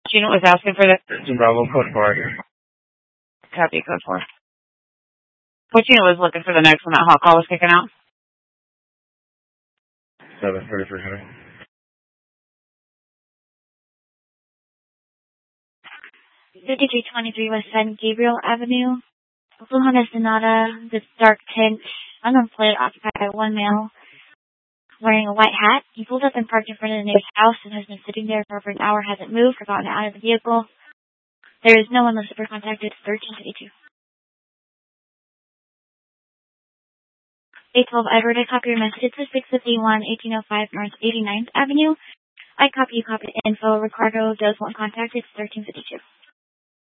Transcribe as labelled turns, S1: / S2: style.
S1: Gina was asking for the...
S2: Bravo, code 4.
S1: Copy, code 4. What Gina was looking for the next one that hot call was kicking out?
S2: 733.
S3: 5323 West San Gabriel Avenue, Blue Honda Sonata, this dark tint, unknown plate, occupied by one male wearing a white hat. He pulled up and parked in front of the neighbor's house and has been sitting there for over an hour, hasn't moved or gotten out of the vehicle. There is no one listed for contact. It's 1352. 812 Edward, I copy your message. It's 651 1805 North 89th Avenue. I copy, you copy the info. Ricardo does want contact. It's 1352.